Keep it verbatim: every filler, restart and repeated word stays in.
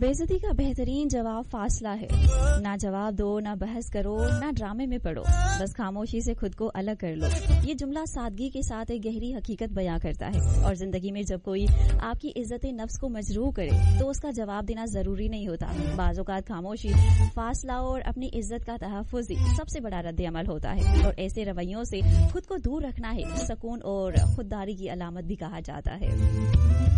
बेइज्जती का बेहतरीन जवाब फासला है। ना जवाब दो, ना बहस करो, ना ड्रामे में पड़ो, बस खामोशी से खुद को अलग कर लो। ये जुमला सादगी के साथ एक गहरी हकीकत बयां करता है। और जिंदगी में जब कोई आपकी इज्जत नफ्स को मजरूह करे तो उसका जवाब देना जरूरी नहीं होता। बाज़ औक़ात खामोशी, फासला और अपनी इज्जत का तहफ़्फ़ुज़ ही सबसे बड़ा रद्द अमल होता है। और ऐसे रवैयों से खुद को दूर रखना है सुकून और खुददारी की अलामत भी कहा जाता है।